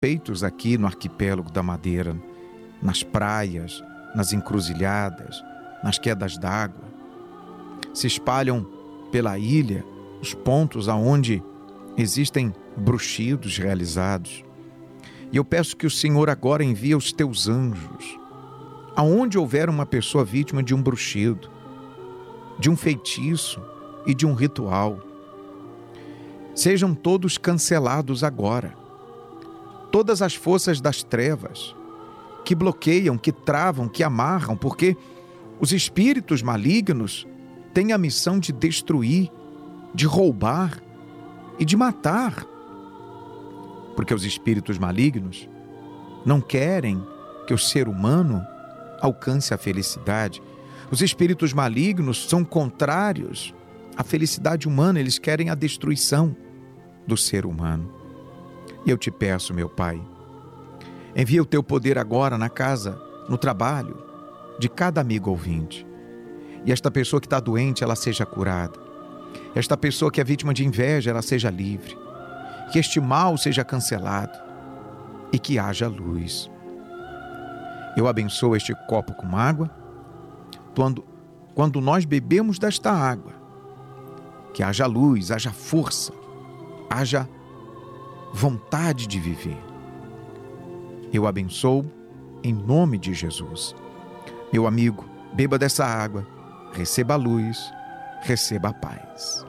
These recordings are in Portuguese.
feitos aqui no arquipélago da Madeira, nas praias, nas encruzilhadas, nas quedas d'água. Se espalham pela ilha os pontos aonde existem bruxidos realizados. E eu peço que o Senhor agora envie os teus anjos, aonde houver uma pessoa vítima de um bruxido, de um feitiço e de um ritual. Sejam todos cancelados agora. Todas as forças das trevas que bloqueiam, que travam, que amarram, porque os espíritos malignos têm a missão de destruir, de roubar e de matar. Porque os espíritos malignos não querem que o ser humano alcance a felicidade. Os espíritos malignos são contrários à felicidade humana, eles querem a destruição do ser humano. E eu te peço, meu Pai, envia o teu poder agora na casa, no trabalho de cada amigo ouvinte. E esta pessoa que está doente, ela seja curada. Esta pessoa que é vítima de inveja, ela seja livre. Que este mal seja cancelado e que haja luz. Eu abençoo este copo com água. Quando nós bebemos desta água, que haja luz, haja força, haja vontade de viver. Eu abençoo em nome de Jesus. Meu amigo, beba dessa água, receba a luz, receba a paz.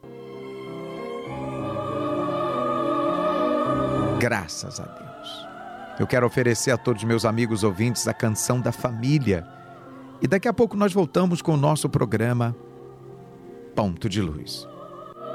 Graças a Deus. Eu quero oferecer a todos meus amigos ouvintes a canção da família. E daqui a pouco nós voltamos com o nosso programa Ponto de Luz.